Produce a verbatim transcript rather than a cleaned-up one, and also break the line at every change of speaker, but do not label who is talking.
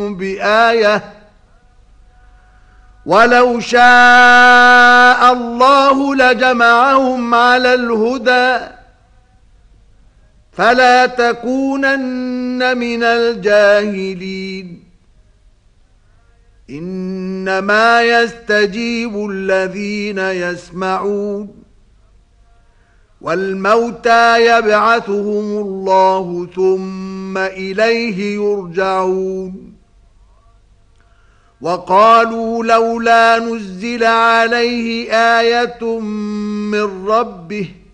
بآية ولو شاء الله لجمعهم على الهدى فلا تكونن من الجاهلين إنما يستجيب الذين يسمعون والموتى يبعثهم الله ثم إليه يرجعون وقالوا لولا نزل عليه آية من ربه